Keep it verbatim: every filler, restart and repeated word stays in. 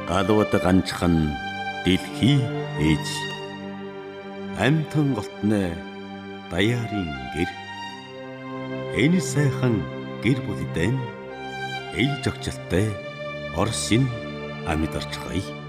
галууд ганчхан дэлхий ээж амтан голтны даяарын гэр энэ сайхан гэр бүлдэн ээж огчлолтой Орсын амьд орчхой.